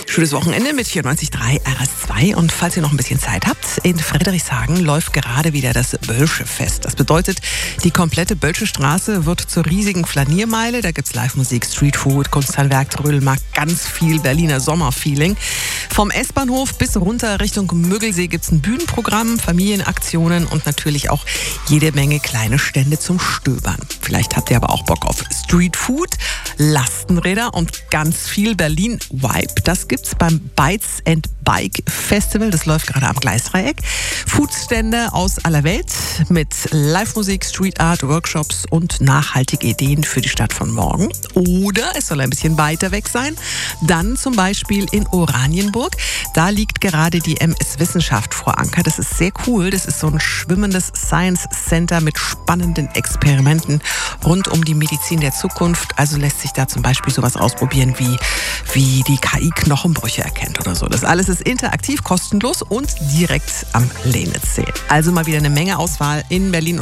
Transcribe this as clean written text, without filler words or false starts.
Schönes Wochenende mit 94.3 RS2. Und falls ihr noch ein bisschen Zeit habt, in Friedrichshagen läuft gerade wieder das Bölsche-Fest. Das bedeutet, die komplette Bölsche Straße wird zur riesigen Flaniermeile. Da gibt's Live-Musik, Streetfood, Kunsthandwerk, Trödelmarkt, ganz viel Berliner Sommerfeeling. Vom S-Bahnhof bis runter Richtung Müggelsee gibt's ein Bühnenprogramm, Familienaktionen und natürlich auch jede Menge kleine Stände zum Stöbern. Vielleicht habt ihr aber auch Bock auf Streetfood, Lastenräder und ganz viel Berlin-Vibe. Das gibt's beim Bites and Bike Festival. Das läuft gerade am Gleisdreieck. Foodstände aus aller Welt mit Live-Musik, Street Art, Workshops und nachhaltige Ideen für die Stadt von morgen. Oder es soll ein bisschen weiter weg sein. Dann zum Beispiel in Oranienburg. Da liegt gerade die MS Wissenschaft vor Anker. Das ist sehr cool. Das ist so ein schwimmendes Science Center mit spannenden Experimenten rund um die Medizin der Zukunft. Also lässt sich da zum Beispiel sowas ausprobieren wie die KI Knochenbrüche erkennt oder so. Das alles ist interaktiv, kostenlos und direkt am Lenitzsee. Also mal wieder eine Menge Auswahl in Berlin.